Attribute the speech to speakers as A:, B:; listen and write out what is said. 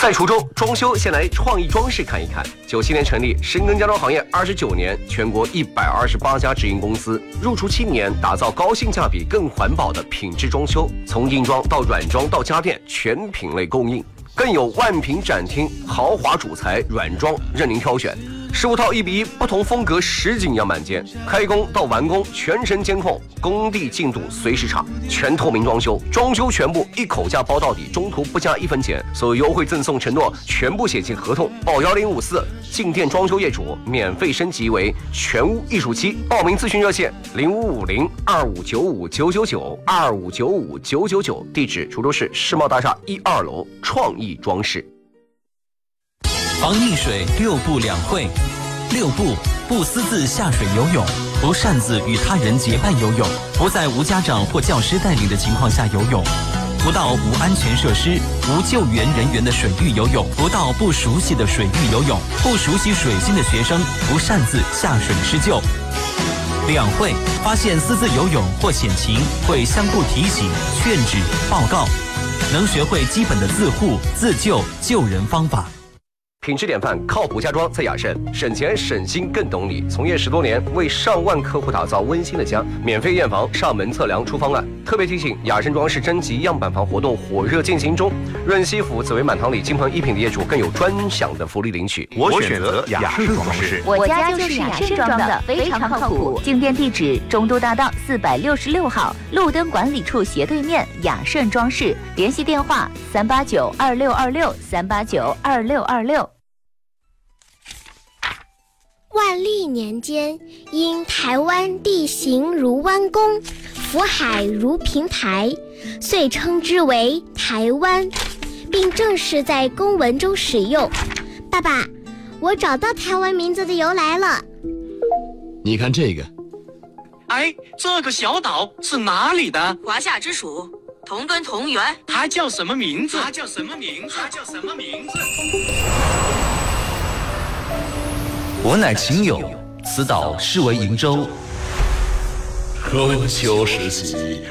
A: 在滁州装修，先来创意装饰看一看。97年成立，深耕家装行业29年，全国128家直营公司，入驻7年，打造高性价比、更环保的品质装修，从硬装到软装到家电，全品类供应。更有万品展厅，豪华主材软装任您挑选。15套1:1，不同风格实景样板间，开工到完工全程监控，工地进度随时查，全透明装修，装修全部一口价包到底，中途不加1分钱，所有优惠赠送承诺全部写进合同，报1054，进店装修业主免费升级为全屋艺术漆，报名咨询热线0550-2595-999，2595-999，地址滁州市世贸大厦1、2楼创意装饰。
B: 防溺水6不2会，6不：不私自下水游泳，不擅自与他人结伴游泳，不在无家长或教师带领的情况下游泳，不到无安全设施、无救援人员的水域游泳，不到不熟悉的水域游泳，不熟悉水性的学生不擅自下水施救。2会：发现私自游泳或险情，会相互提醒、劝止、报告，能学会基本的自护、自救、救人方法。
A: 品质典范，靠谱家装在雅盛，省钱省心更懂你。从业10多年，为上万客户打造温馨的家，免费验房、上门测量出方案。特别提醒，雅盛装饰征集样板房活动火热进行中，润西府紫薇满堂里金鹏一品的业主更有专享的福利领取。
C: 我选择雅盛装饰，
D: 我家就是雅盛装的，非常靠谱。进店地址：中都大道466号，路灯管理处斜对面，雅盛装饰。联系电话389-2626，389-2626。
E: 万历年间，因台湾地形如弯弓，福海如平台，遂称之为台湾，并正式在公文中使用。爸爸，我找到台湾名字的由来了。
F: 你看这个，
G: 哎，这个小岛是哪里的？
H: 华夏之属，同根同源。
G: 它叫什么名字？
B: 我乃秦友，此岛是为瀛洲。
F: 春秋时期，